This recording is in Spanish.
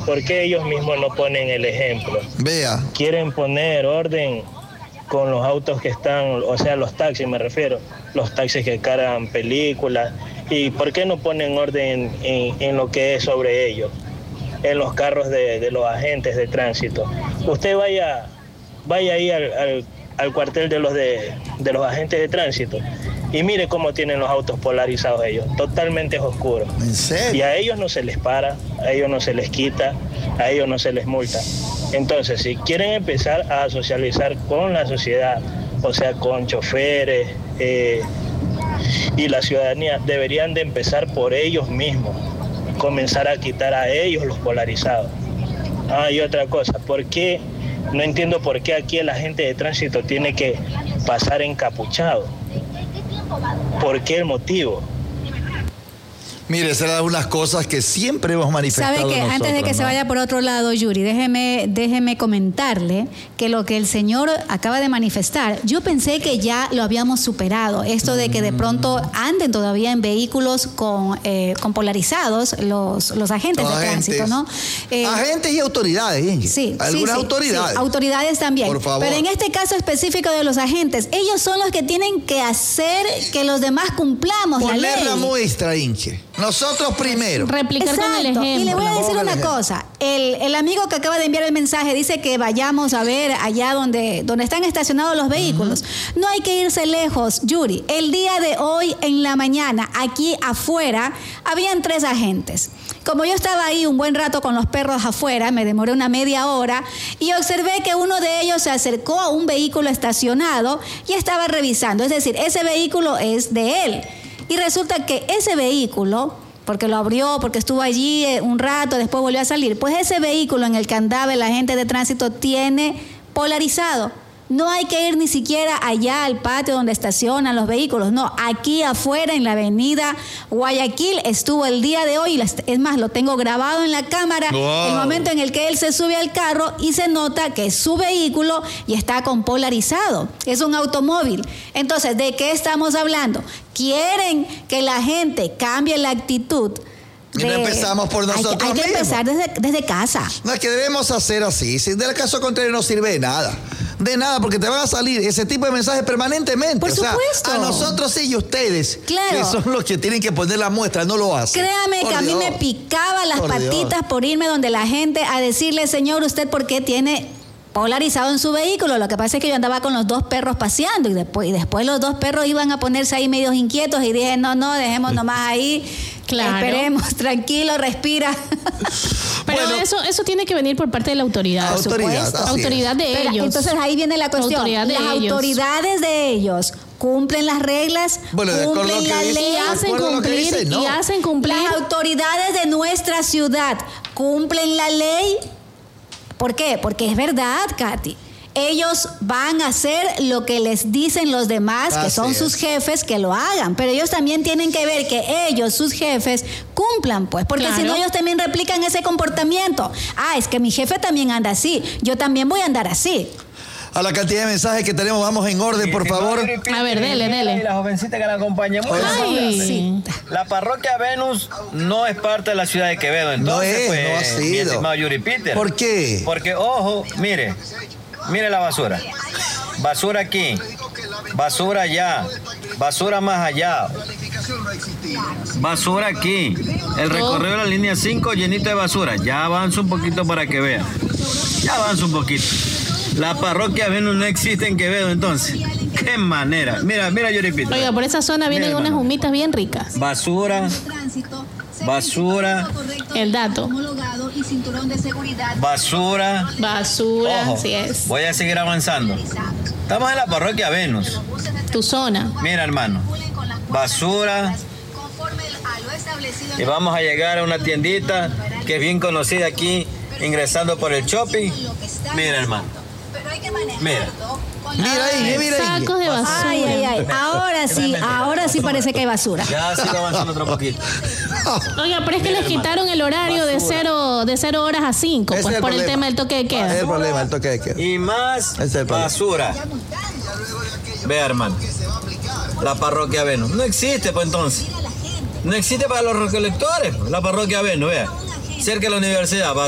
¿Por qué ellos mismos no ponen el ejemplo? Vea. Quieren poner orden con los autos que están, o sea, los taxis me refiero, los taxis que cargan películas. ¿Y por qué no ponen orden en lo que es sobre ellos? En los carros de los agentes de tránsito. Usted vaya ahí al cuartel de los agentes de tránsito y mire cómo tienen los autos polarizados ellos, totalmente oscuros. ¿En serio? Y a ellos no se les para, a ellos no se les quita, a ellos no se les multa. Entonces, si quieren empezar a socializar con la sociedad, o sea, con choferes y la ciudadanía, deberían de empezar por ellos mismos, comenzar a quitar a ellos los polarizados. Y otra cosa, no entiendo por qué aquí el agente de tránsito tiene que pasar encapuchado. ¿Por qué el motivo? Mire, esas eran unas cosas que siempre hemos manifestado. ¿Sabe qué? Antes de que se vaya por otro lado, Yuri, déjeme comentarle que lo que el señor acaba de manifestar, yo pensé que ya lo habíamos superado. Esto de que de pronto anden todavía en vehículos con polarizados los agentes de tránsito, ¿no? Agentes y autoridades, Inge. Sí. Algunas autoridades. Sí, autoridades también. Por favor. Pero en este caso específico de los agentes, ellos son los que tienen que hacer que los demás cumplamos la ley. Poner la muestra, Inge. Nosotros primero. Replicar con el ejemplo. Y le voy a decir una cosa. El amigo que acaba de enviar el mensaje dice que vayamos a ver allá donde están estacionados los vehículos. No hay que irse lejos, Yuri. El día de hoy en la mañana, aquí afuera, habían 3 agentes. Como yo estaba ahí un buen rato con los perros afuera, me demoré una media hora y observé que uno de ellos se acercó a un vehículo estacionado y estaba revisando. Es decir, ese vehículo es de él. Y resulta que ese vehículo, porque lo abrió, porque estuvo allí un rato, después volvió a salir, pues ese vehículo en el que andaba el agente de tránsito tiene polarizado. No hay que ir ni siquiera allá al patio donde estacionan los vehículos. No, aquí afuera en la avenida Guayaquil estuvo el día de hoy. Es más, lo tengo grabado en la cámara. Wow. El momento en el que él se sube al carro y se nota que es su vehículo y está con polarizado. Es un automóvil. Entonces, ¿de qué estamos hablando? Quieren que la gente cambie la actitud. Y no empezamos por nosotros mismos. Hay que empezar desde casa. No, es que debemos hacer así. Si del caso contrario no sirve de nada. De nada, porque te van a salir ese tipo de mensajes permanentemente. Por supuesto. A nosotros sí y ustedes, claro, que son los que tienen que poner la muestra, no lo hacen. Créame que a mí me picaba las patitas por irme donde la gente a decirle, señor, ¿usted por qué tiene polarizado en su vehículo? Lo que pasa es que yo andaba con los 2 perros paseando y después los 2 perros iban a ponerse ahí medios inquietos y dije, no, dejemos nomás ahí. Claro. Esperemos, tranquilo, respira. Pero bueno, eso tiene que venir por parte de la autoridad. Autoridad de ellos. Entonces ahí viene la cuestión. Las autoridades de ellos cumplen las reglas, cumplen la ley, y hacen cumplir. Las autoridades de nuestra ciudad cumplen la ley. ¿Por qué? Porque es verdad, Katy. Ellos van a hacer lo que les dicen los demás, que son sus jefes, que lo hagan. Pero ellos también tienen que ver que ellos, sus jefes, cumplan, pues. Porque si no, ellos también replican ese comportamiento. Es que mi jefe también anda así. Yo también voy a andar así. A la cantidad de mensajes que tenemos, vamos en orden, por favor. A ver, dele. La jovencita que la acompaña. La parroquia Venus no es parte de la ciudad de Quevedo. Entonces, no ha sido. Mi estimado Yuri Peter. ¿Por qué? Porque, ojo, mire la basura. Basura aquí, basura allá, basura más allá, basura aquí. El recorrido de la línea 5 llenito de basura. Ya avanza un poquito para que vean. Ya avanza un poquito. La parroquia Venus no existe en Quevedo, entonces. ¿Qué manera? Mira, Yuri Peter. Oiga, por esa zona vienen unas humitas bien ricas. Basura. El dato. Basura. Ojo, así es. Voy a seguir avanzando. Estamos en la parroquia Venus. Tu zona. Mira, hermano. Basura. Y vamos a llegar a una tiendita que es bien conocida aquí, ingresando por el shopping. Mira, hermano. Mira. Mira. Sacos de basura. Ay. Ahora sí parece que hay basura. Ya sigo avanzando otro poquito. Oiga, pero es que les quitaron el horario de 0 horas a 5, pues por el tema del toque de queda. Es el problema, el toque de queda. Y más basura. Vea, hermano. La parroquia Venus. No existe, pues entonces. No existe para los recolectores. La parroquia Venus, vea. Cerca de la universidad.